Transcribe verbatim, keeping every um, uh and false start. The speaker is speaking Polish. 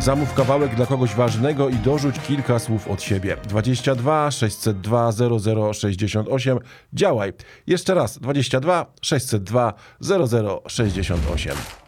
Zamów kawałek dla kogoś ważnego i dorzuć kilka słów od siebie. dwadzieścia dwa sześćset dwa zero zero sześćdziesiąt osiem. Działaj. Jeszcze raz. dwadzieścia dwa sześćset dwa zero zero sześćdziesiąt osiem.